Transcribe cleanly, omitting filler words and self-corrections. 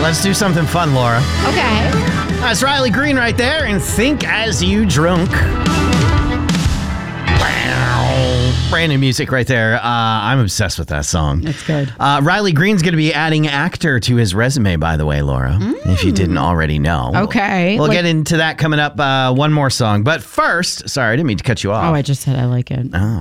let's do something fun, Laura. Okay. That's Riley Green right there, and Think As You Drunk. Brand new music right there. I'm obsessed with that song. That's good. Riley Green's going to be adding actor to his resume, by the way, Laura, if you didn't already know. Okay. We'll get into that coming up. One more song. But first, sorry, I didn't mean to cut you off. Oh, I just said I like it. Oh.